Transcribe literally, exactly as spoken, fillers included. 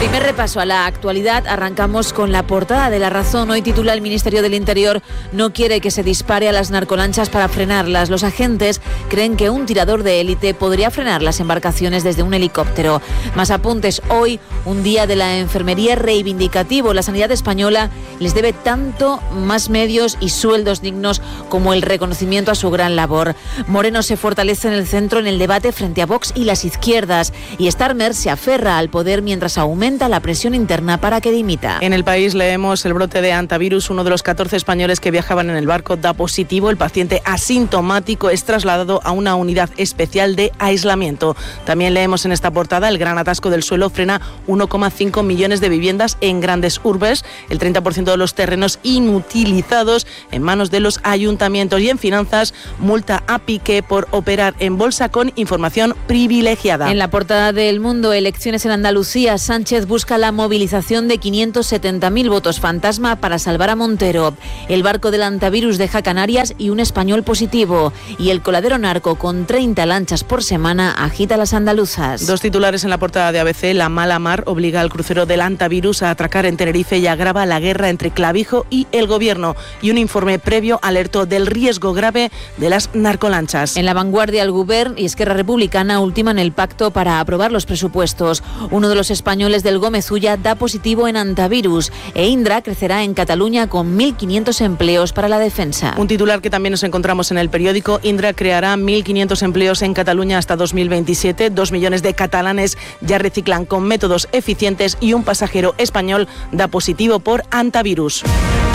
Primer repaso a la actualidad. Arrancamos con la portada de La Razón. Hoy titula: el Ministerio del Interior no quiere que se dispare a las narcolanchas para frenarlas. Los agentes creen que un tirador de élite podría frenar las embarcaciones desde un helicóptero. Más apuntes. Hoy, un día de la enfermería reivindicativo. La sanidad española les debe tanto más medios y sueldos dignos como el reconocimiento a su gran labor. Moreno se fortalece en el centro en el debate frente a Vox y las izquierdas. Y Starmer se aferra al poder mientras aumenta la presión interna para que dimita. En El País leemos: el brote de hantavirus. Uno de los catorce españoles que viajaban en el barco da positivo. El paciente asintomático es trasladado a una unidad especial de aislamiento. También leemos en esta portada: el gran atasco del suelo frena uno coma cinco millones de viviendas en grandes urbes. El treinta por ciento de los terrenos inutilizados en manos de los ayuntamientos. Y en finanzas, multa a Piqué por operar en bolsa con información privilegiada. En la portada del Mundo, elecciones en Andalucía. Sánchez busca la movilización de quinientos setenta mil votos fantasma para salvar a Montero. El barco del hantavirus deja Canarias y un español positivo. Y el coladero narco, con treinta lanchas por semana, agita las andaluzas. Dos titulares en la portada de A B C. La mala mar obliga al crucero del hantavirus a atracar en Tenerife y agrava la guerra entre Clavijo y el gobierno. Y un informe previo alertó del riesgo grave de las narcolanchas. En La Vanguardia, el Govern y Esquerra Republicana ultiman el pacto para aprobar los presupuestos. Uno de los españoles del Gómez Ulla da positivo en hantavirus e Indra crecerá en Cataluña con mil quinientos empleos para la defensa. Un titular que también nos encontramos en El Periódico: Indra creará mil quinientos empleos en Cataluña hasta dos mil veintisiete. Dos millones de catalanes ya reciclan con métodos eficientes y un pasajero español da positivo por hantavirus.